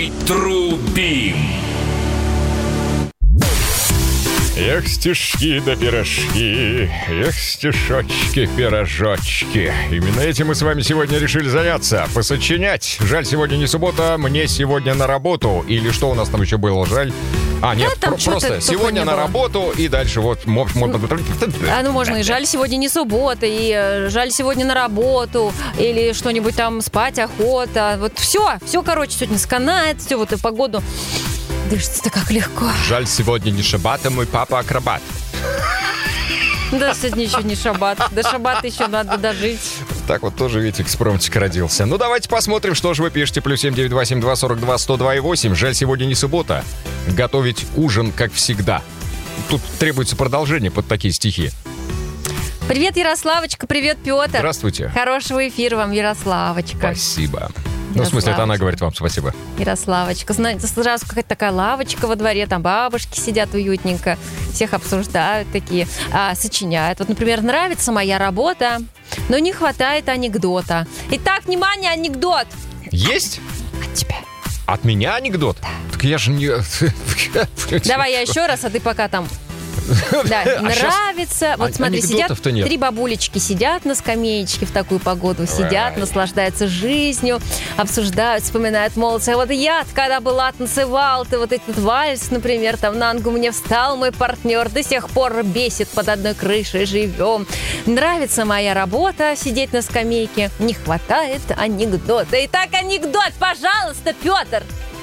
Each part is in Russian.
трубим. Эх, стишки да пирожки, эх, стишочки, пирожочки. Именно этим мы с вами сегодня решили заняться. Посочинять. Жаль, сегодня не суббота, мне сегодня на работу. Или что у нас там еще было? Жаль. Нет, просто сегодня на работу и дальше вот... можно и жаль, сегодня не суббота, и жаль, сегодня на работу, или что-нибудь там, спать охота. Вот все, короче, сегодня сканает, все, вот и погоду. Дышится-то как легко. Жаль, сегодня не шаббат, а мой папа акробат. Да, сегодня еще не шаббат. До шаббата еще надо дожить. Так вот тоже, видите, экспромтик родился. Ну, давайте посмотрим, что же вы пишете. +7 928 242 102,8. Жаль, сегодня не суббота. Готовить ужин, как всегда. Тут требуется продолжение под такие стихи. Привет, Ярославочка, привет, Петр. Здравствуйте. Хорошего эфира вам, Ярославочка. Спасибо. Ну, в смысле, это она говорит вам спасибо. Ярославочка. Знаете, сразу какая-то такая лавочка во дворе, там бабушки сидят уютненько, всех обсуждают такие, сочиняют. Вот, например, нравится моя работа, но не хватает анекдота. Итак, внимание, анекдот. Есть? От тебя. От меня анекдот? Да. Так я же не... Давай я еще раз, а ты пока там... Да, нравится. Вот смотри, сидят 3 бабулечки, сидят на скамеечке в такую погоду, сидят, наслаждаются жизнью, обсуждают, вспоминают молодость. А вот я, когда была, танцевал, ты вот этот вальс, например, там на ногу мне встал мой партнер, до сих пор бесит, под одной крышей живем. Нравится моя работа, сидеть на скамейке, не хватает анекдота. Итак, анекдот, пожалуйста, Петр.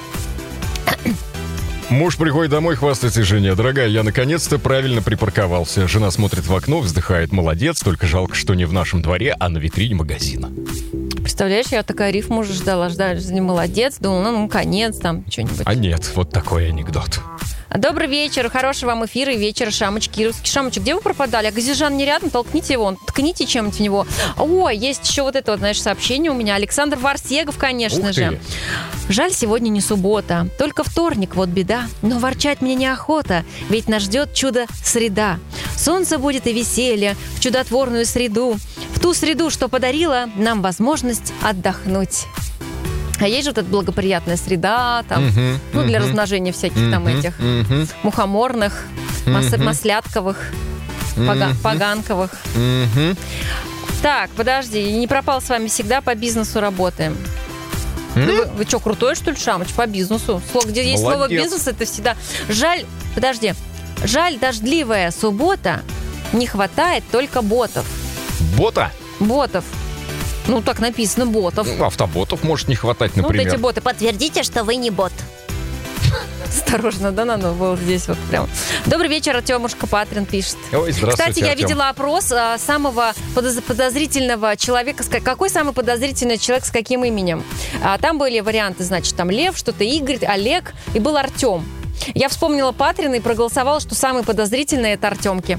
Муж приходит домой, хвастается жене. Дорогая, я наконец-то правильно припарковался. Жена смотрит в окно, вздыхает. Молодец, только жалко, что не в нашем дворе, а на витрине магазина. Представляешь, я такая рифму уже ждала, не молодец, думала, ну, наконец, там, что-нибудь. А нет, вот такой анекдот. Добрый вечер, хорошего вам эфира и вечера, Шамочки. Русский Шамочек, где вы пропадали? А Газижан не рядом, толкните его, ткните чем-нибудь в него. Ой, есть еще вот это вот, знаешь, сообщение у меня. Александр Варсегов, конечно же. Жаль, сегодня не суббота, только вторник, вот беда. Но ворчать мне неохота, ведь нас ждет чудо-среда. Солнце будет и веселье в чудотворную среду. В ту среду, что подарила нам возможность отдохнуть. А есть же вот эта благоприятная среда, там, для размножения всяких там этих мухоморных, маслятковых, поганковых. Так, подожди, не пропал с вами всегда, по бизнесу работаем. Вы что, крутой, что ли, Шамыч, по бизнесу? Где есть слово бизнес, это всегда... Жаль, дождливая суббота, не хватает только ботов. Ботов. Ну, так написано, ботов. Автоботов может не хватать, например. Вот эти боты. Подтвердите, что вы не бот. Осторожно, да, надо было здесь вот прям. Добрый вечер, Артемушка Патрин пишет. Ой, здравствуйте, Кстати, я Артем. видела опрос самого подозрительного человека. Какой самый подозрительный человек с каким именем? Там были варианты, значит, там Лев, что-то Игорь, Олег и был Артем. Я вспомнила Патрина и проголосовала, что самый подозрительный это Артемки.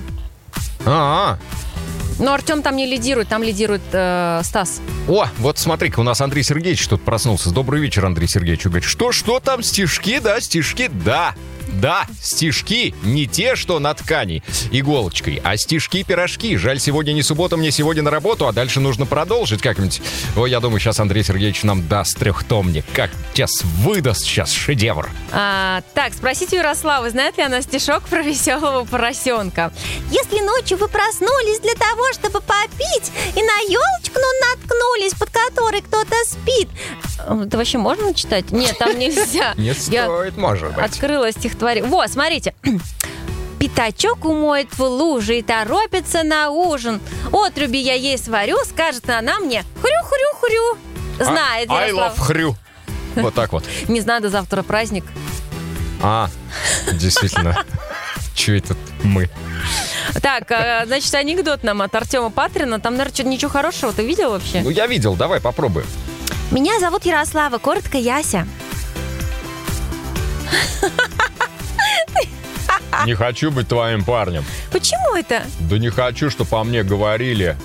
Но Артем там не лидирует, там лидирует Стас. О, вот смотри-ка, у нас Андрей Сергеевич тут проснулся. Добрый вечер, Андрей Сергеевич. Говорит, что там, стишки, да, стишки, да. Да, стишки не те, что на ткани иголочкой, а стишки-пирожки. Жаль, сегодня не суббота, мне сегодня на работу, а дальше нужно продолжить как-нибудь. Ой, я думаю, сейчас Андрей Сергеевич нам даст трехтомник. Как сейчас выдаст сейчас шедевр. Так, спросите у Ярославы, знает ли она стишок про веселого поросенка? Если ночью вы проснулись для того, чтобы попить, и на елочку наткнулись, под которой кто-то спит. Это вообще можно читать? Нет, там нельзя. Не стоит, может быть. Открыла стихотворение. Вот, смотрите. Пятачок умоет в луже и торопится на ужин. Отруби я ей сварю, скажет она мне хрю-хрю-хрю. Знает I Ярослав. love хрю. Вот так вот. Не знаю, до завтра праздник. Действительно. Че это мы? Так, значит, анекдот нам от Артема Патрина. Там, наверное, ничего хорошего. Ты видел вообще? Ну, я видел. Давай попробуем. Меня зовут Ярослава, коротко Яся. Не хочу быть твоим парнем. Почему это? Да не хочу, чтобы о мне говорили.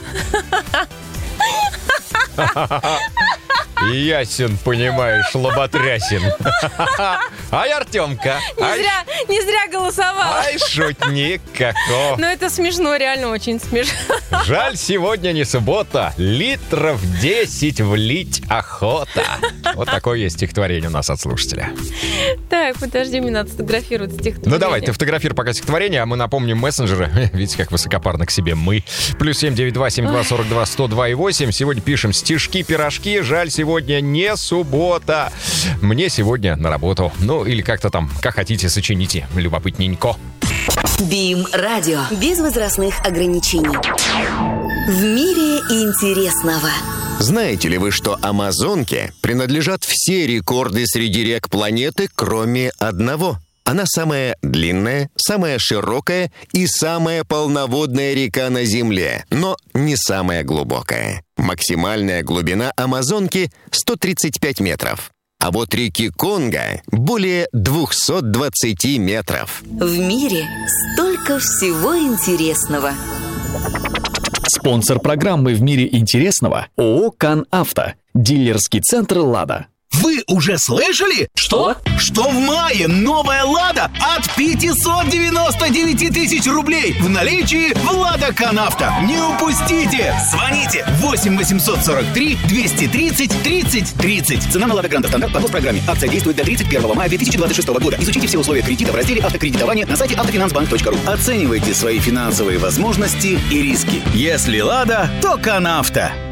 Ясен, понимаешь, лоботрясен. Ай, Артемка. Не зря голосовала. Ай, шутник каков. Ну, это смешно, реально очень смешно. Жаль, сегодня не суббота. Литров 10 влить охота. охота. Вот такое есть стихотворение у нас от слушателя. Так, подожди, мне надо сфотографировать стихотворение. Ну давай, ты фотографируй пока стихотворение, а мы напомним мессенджеры. Видите, как высокопарно к себе мы. +7 9 72 42 102 и 8. Сегодня пишем стишки-пирожки. Жаль, сегодня не суббота. Мне сегодня на работу. Ну, или как-то там, как хотите, сочините. Любопытненько. БИМ-радио. Без возрастных ограничений. В мире интересного. Знаете ли вы, что Амазонке принадлежат все рекорды среди рек планеты, кроме одного? Она самая длинная, самая широкая и самая полноводная река на Земле, но не самая глубокая. Максимальная глубина Амазонки – 135 метров. А вот реки Конго более 220 метров. В мире столько всего интересного. Спонсор программы «В мире интересного» ООО «КанАвто». Дилерский центр «Лада». Вы уже слышали? Что? Что в мае новая «Лада» от 599 тысяч рублей в наличии в «Лада КанАвто». Не упустите! Звоните 8 843 230 30 30. Цена на «Лада Гранта Стандарт» по программе. Акция действует до 31 мая 2026 года. Изучите все условия кредита в разделе «Автокредитование» на сайте автофинансбанк.ру. Оценивайте свои финансовые возможности и риски. Если «Лада», то «КанАвто».